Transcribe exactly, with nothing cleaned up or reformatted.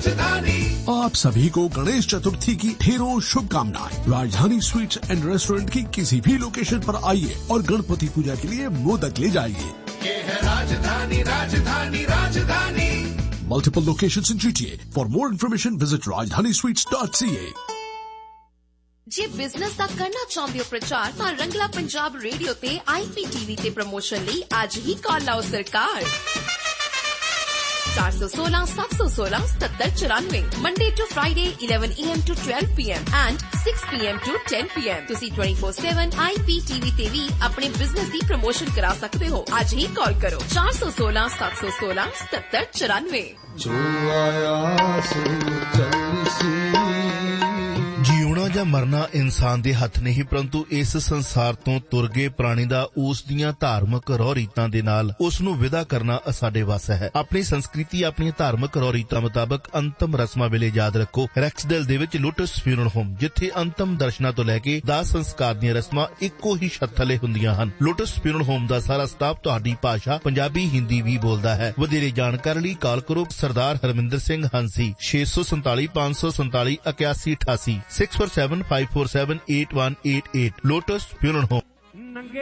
राजधानी। आप सभी को गणेश चतुर्थी की ढेरों शुभकामनाएं। राजधानी स्वीट्स एंड रेस्टोरेंट की किसी भी लोकेशन पर आइए और गणपति पूजा के लिए मोदक ले जाइए। ये है राजधानी, राजधानी, राजधानी। Multiple locations in G T A. For more information, visit rajdhani sweets dot c a. ਜੇ ਬਿਜ਼ਨਸ ਦਾ ਕਰਨਾ ਚਾਹੁੰਦੇ ਹੋ ਪ੍ਰਚਾਰ ਤਾਂ ਰੰਗਲਾ ਪੰਜਾਬ ਰੇਡੀਓ ਤੇ I P T V ਤੇ ਪ੍ਰਮੋਸ਼ਨ ਲਈ ਅੱਜ ਹੀ ਕਾਲ ਲਾਓ ਸਰਕਾਰ ਚਾਰ ਸੌ ਸੋਲਾਂ ਸੱਤ ਸੌ ਸੋਲਾਂ ਸਤੱਤਰ ਚੁਰਾਨਵੇਂ Monday to Friday eleven A M to twelve P M and six P M to ten P M ਤੁਸੀਂ twenty-four seven I P T V ਤੇ ਵੀ ਆਪਣੇ ਬਿਜ਼ਨਸ ਦੀ ਪ੍ਰਮੋਸ਼ਨ ਕਰਾ ਸਕਦੇ ਹੋ। ਅੱਜ ਹੀ ਕਾਲ ਕਰੋ ਚਾਰ ਸੌ ਸੋਲਾਂ ਸੱਤ ਸੌ ਸੋਲਾਂ ਸਤੱਤਰ ਚੁਰਾਨਵੇਂ। ਜੋ ਆਇਆ ਸੋ ਚੱਲਸੀ। ਜਿਉਣਾ ਜਾਂ ਮਰਨਾ ਇਨਸਾਨ ਦੇ ਹੱਥ ਨਹੀਂ, ਪਰੰਤੂ ਇਸ ਸੰਸਾਰ ਤੋਂ ਤੁਰ ਗਏ ਪ੍ਰਾਣੀ ਦਾ ਉਸ ਦੀਆਂ ਧਾਰਮਿਕ ਰਹੁ ਰੀਤਾਂ ਦੇ ਨਾਲ ਉਸ ਨੂੰ ਵਿਦਾ ਕਰਨਾ ਸਾਡੇ ਵੱਸ ਹੈ। ਆਪਣੀ ਸੰਸਕ੍ਰਿਤੀ, ਆਪਣੀਆਂ ਧਾਰਮਿਕ ਰਹੁ ਰੀਤਾਂ ਮੁਤਾਬਕ ਅੰਤਮ ਰਸਮਾਂ ਵੇਲੇ ਯਾਦ ਰੱਖੋ ਰੈਕਸਡੇਲ ਦੇ ਵਿੱਚ ਲੋਟਸ ਫਿਊਨਰਲ ਹੋਮ, ਜਿੱਥੇ ਅੰਤਮ ਦਰਸ਼ਨਾਂ ਤੋਂ ਲੈ ਕੇ ਦਾਹ ਸੰਸਕਾਰ ਦੀਆਂ ਰਸਮਾਂ ਇੱਕੋ ਹੀ ਛੱਤ ਥੱਲੇ ਹੁੰਦੀਆਂ ਹਨ। ਲੋਟਸ ਫਿਊਨਰਲ ਹੋਮ ਦਾ ਸਾਰਾ ਸਟਾਫ ਤੁਹਾਡੀ ਭਾਸ਼ਾ ਪੰਜਾਬੀ, ਹਿੰਦੀ ਵੀ ਬੋਲਦਾ ਹੈ। ਵਧੇਰੇ ਜਾਣਕਾਰੀ ਲਈ ਕਾਲ ਕਰੋ ਸਰਦਾਰ ਹਰਮਿੰਦਰ ਸਿੰਘ ਹੰਸੀ ਛੇ ਸੌ ਸੰਤਾਲੀ ਪੰਜ ਸੌ ਸੰਤਾਲੀ ਇਕਿਆਸੀ ਅਠਾਸੀ six four seven five four seven eight one eight eight। Lotus funeral home.